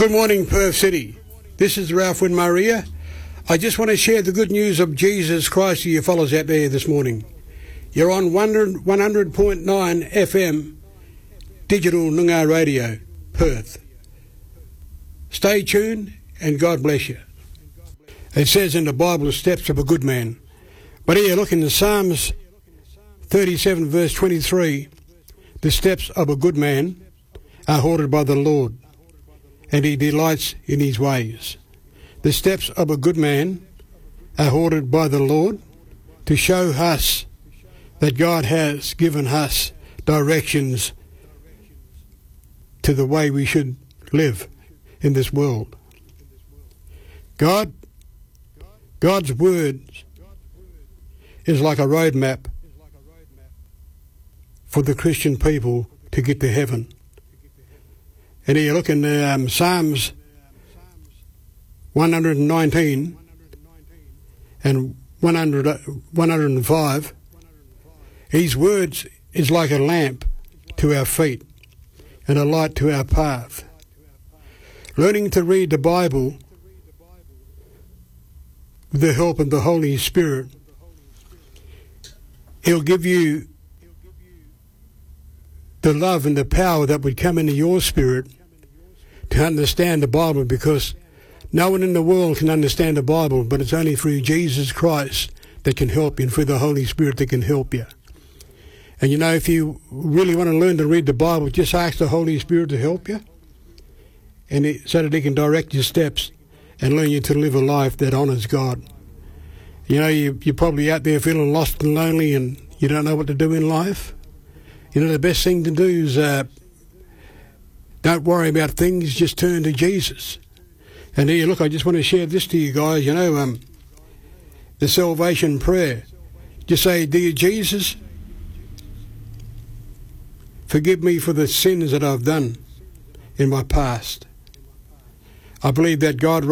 Good morning, Perth City. This is Ralph Winmaria. I just want to share the good news of Jesus Christ to you fellows out there this morning. You're on 100.9 FM Digital Noongar Radio, Perth. Stay tuned and God bless you. It says in the Bible, the steps of a good man. But here, look in the Psalms 37 verse 23, the steps of a good man are ordered by the Lord, and he delights in his ways. The steps of a good man are ordered by the Lord to show us that God has given us directions to the way we should live in this world. God's word is like a roadmap for the Christian people to get to heaven. And here, look in Psalms 119 and 105. His words is like a lamp to our feet and a light to our path. Learning to read the Bible with the help of the Holy Spirit, He'll give you the love and the power that would come into your spirit to understand the Bible, because no one in the world can understand the Bible, but it's only through Jesus Christ that can help you, and through the Holy Spirit that can help you. And you know, if you really want to learn to read the Bible, just ask the Holy Spirit to help you, and so that He can direct your steps and learn you to live a life that honours God. You know, you're probably out there feeling lost and lonely and you don't know what to do in life. You know, the best thing to do is don't worry about things, just turn to Jesus. And here, look, I just want to share this to you guys. You know, the salvation prayer. Just say, "Dear Jesus, forgive me for the sins that I've done in my past. I believe that God